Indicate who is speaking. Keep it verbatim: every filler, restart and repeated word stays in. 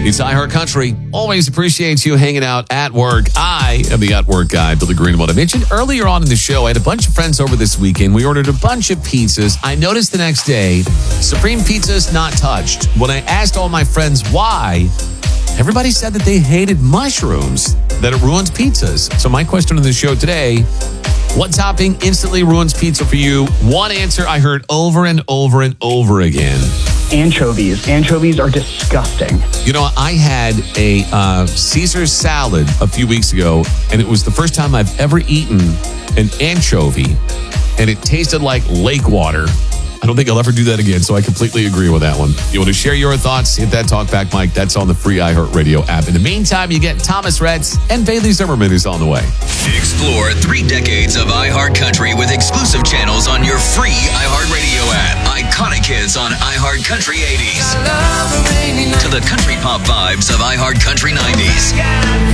Speaker 1: It's iHeartCountry. Always appreciate you hanging out at work. I am the at work guy, Billy Greenwald. I mentioned earlier on in the show, I had a bunch of friends over this weekend. We ordered a bunch of pizzas. I noticed the next day, Supreme Pizza's not touched. When I asked all my friends why, everybody said that they hated mushrooms, that it ruins pizzas. So my question on the show today, what topping instantly ruins pizza for you? One answer I heard over and over and over again.
Speaker 2: Anchovies. Anchovies are disgusting.
Speaker 1: You know, I had a uh, Caesar salad a few weeks ago, and it was the first time I've ever eaten an anchovy, and it tasted like lake water. I don't think I'll ever do that again, so I completely agree with that one. You want to share your thoughts? Hit that talkback mic. That's on the free iHeartRadio app. In the meantime, you get Thomas Rhetz and Bailey Zimmerman is on the way.
Speaker 3: Explore three decades of iHeartCountry with exclusive channels on your free iHeartRadio app. Iconic hits on iHeartCountry eighties. To the country pop vibes of iHeartCountry nineties.